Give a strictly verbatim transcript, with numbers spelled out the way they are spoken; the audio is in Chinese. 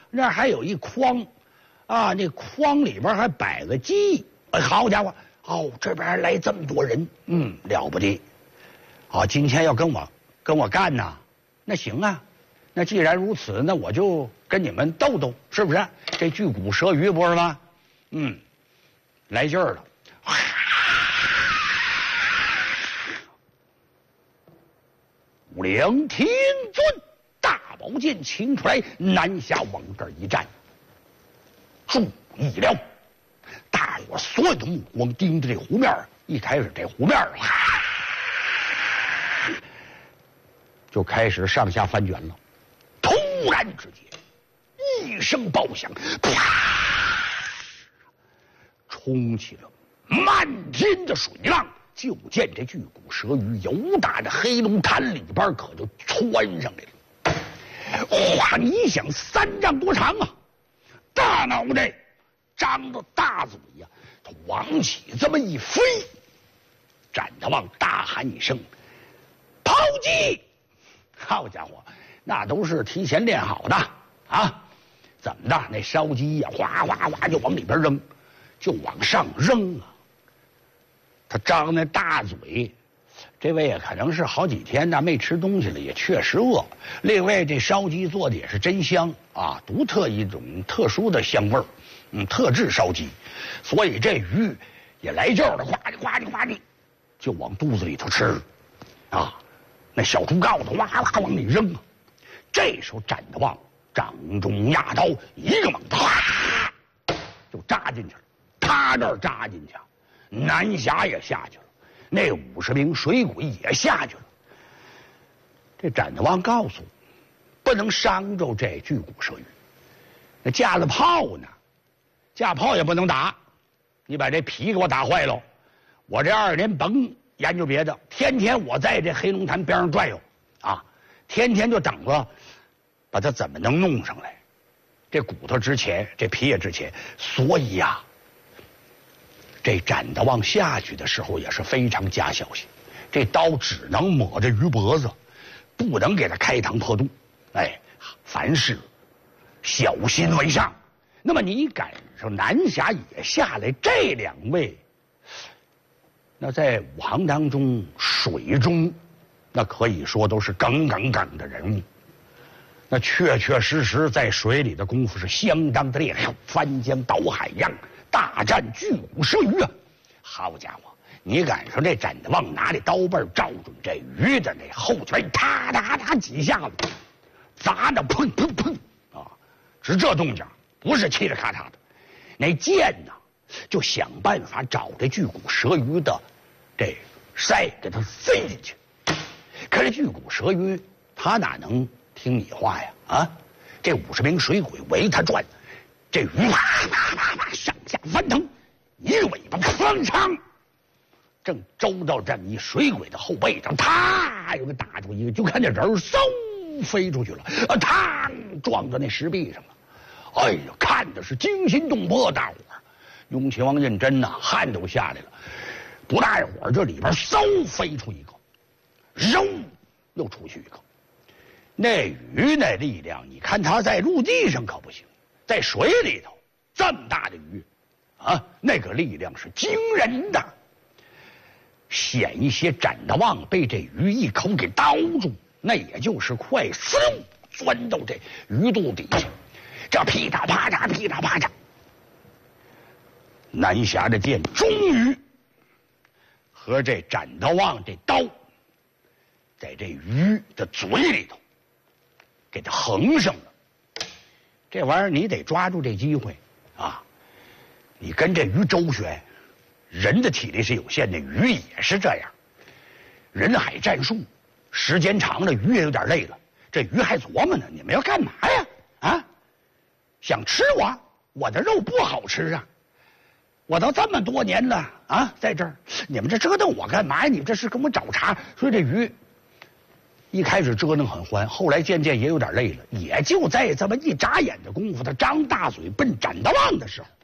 那还有一筐，啊，那筐里边还摆个鸡。哎，好家伙，哦，这边来这么多人，嗯，了不得。好，今天要跟我跟我干呐，那行啊。那既然如此，那我就跟你们斗斗，是不是？这巨骨舌鱼不是吗？嗯，来劲儿了。五灵天尊大宝剑请出来，南下往这儿一站。注意了，大伙所有的目光盯着这湖面，一开始这湖面就开始上下翻卷了。突然之间，一声爆响，啪，冲起了漫天的水浪。就见这巨骨舌鱼由打这黑龙潭里边可就窜上来了，哗一响，三丈多长啊！大脑袋张着大嘴呀、啊，他往起这么一飞，展德旺大喊一声：“抛击！”好家伙，那都是提前练好的啊！怎么的？那烧鸡呀、啊，哗哗哗就往里边扔，就往上扔啊！他张那大嘴，这位也可能是好几天呢没吃东西了，也确实饿。另外，这烧鸡做的也是真香啊，独特一种特殊的香味儿，嗯，特制烧鸡，所以这鱼也来劲儿了，呱唧呱唧呱唧，就往肚子里头吃，啊，那小猪羔子哇哇往里扔啊。这时候展德旺掌中压刀，一个猛子，啪就扎进去了，他这儿扎进去。南侠也下去了，那五十名水鬼也下去了。这展德旺告诉我，不能伤着这巨骨舌鱼。那架了炮呢，架炮也不能打，你把这皮给我打坏了。我这二年甭研究别的，天天我在这黑龙潭边上转悠啊，天天就等着把它怎么能弄上来。这骨头值钱，这皮也值钱，所以呀、啊。这展德旺下去的时候也是非常加小心，这刀只能抹着鱼脖子，不能给他开膛破肚。哎，凡事小心为上。那么你赶上南侠也下来，这两位，那在武行当中水中，那可以说都是耿耿耿的人物。那确确实实在水里的功夫是相当的厉害，翻江倒海样。大战巨骨舌鱼啊！好家伙，你赶上这展德旺拿着刀背照准这鱼的那后拳，啪嗒嗒几下子，砸的砰砰砰啊！是这动静，不是嘁哩咔嚓的。那剑呢，就想办法找这巨骨舌鱼的这鳃给它塞进去。可是巨骨舌鱼它哪能听你话呀？啊！这五十名水鬼围他转。这鱼啪啪啪啪上下翻腾，一个尾巴哐嚓，正周到这么一水鬼的后背上，啪又给打出一个，就看这人嗖飞出去了，啊，嘡撞到那石壁上了。哎呀，看的是惊心动魄，大伙儿，雍亲王胤禛呐，汗都下来了。不大一会儿，这里边嗖飞出一个，肉又出去一个。那鱼那力量，你看它在陆地上可不行。在水里头，这么大的鱼，啊，那个力量是惊人的。险一些展德旺被这鱼一口给叨住，那也就是快嗖钻到这鱼肚底下，这噼嗒啪嚓，噼嗒啪嚓。南侠的剑终于和这展德旺这刀，在这鱼的嘴里头给它横上了。这玩意儿你得抓住这机会啊！你跟这鱼周旋，人的体力是有限的，鱼也是这样。人海战术，时间长了，鱼也有点累了。这鱼还琢磨呢，你们要干嘛呀？啊，想吃我？我的肉不好吃啊！我都这么多年了啊，在这儿，你们这折腾我干嘛呀？你们这是跟我找茬？所以这鱼一开始折腾很欢，后来渐渐也有点累了，也就在这么一眨眼的功夫，他张大嘴奔展德旺的时候，